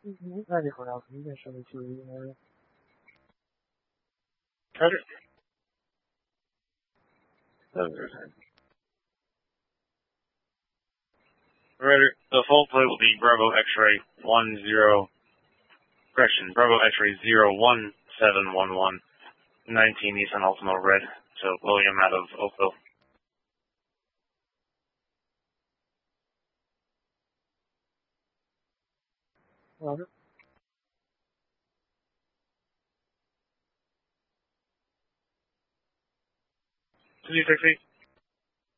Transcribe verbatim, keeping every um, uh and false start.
ninety four Alpha, you can show me two in the area. Roger. Roger. The full plate will be Bravo X-ray one zero. Correction, Bravo X-ray zero one seven one one. nineteen Nissan Altima Red. So William out of Oakville. Roger. two sixty.